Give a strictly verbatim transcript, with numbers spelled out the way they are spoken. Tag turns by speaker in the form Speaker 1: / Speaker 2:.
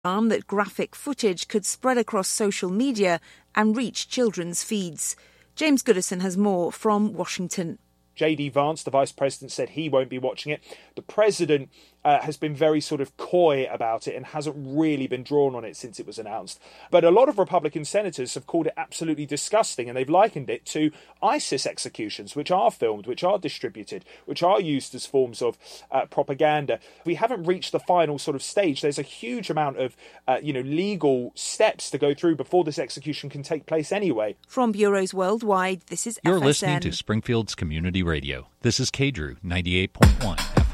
Speaker 1: Alarm that graphic footage could spread across social media and reach children's feeds. James Goodison has more from Washington.
Speaker 2: J D Vance, the vice president, said he won't be watching it. The president uh, has been very sort of coy about it and hasn't really been drawn on it since it was announced. But a lot of Republican senators have called it absolutely disgusting, and they've likened it to ISIS executions, which are filmed, which are distributed, which are used as forms of uh, propaganda. We haven't reached the final sort of stage. There's a huge amount of uh, you know, legal steps to go through before this execution can take place anyway.
Speaker 1: From bureaus worldwide, this is
Speaker 3: You're
Speaker 1: F S N.
Speaker 3: listening to Springfield's Community Radio. This is K D R U ninety-eight point one.